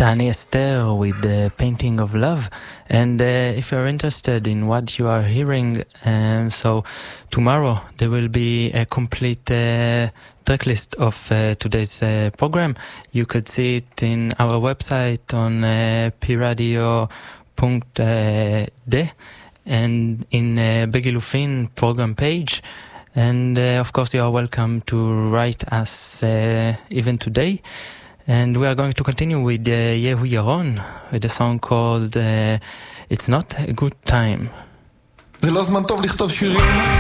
Tani Esther with the Painting of Love. And if you're interested in what you are hearing, so tomorrow there will be a complete tracklist of today's program. You could see it in our website on piradio.de and in Begilufin program page. And of course you are welcome to write us even today. And we are going to continue with Yehu Yaron with a song called It's Not a Good Time. זה לא זמן טוב לכתוב שירים.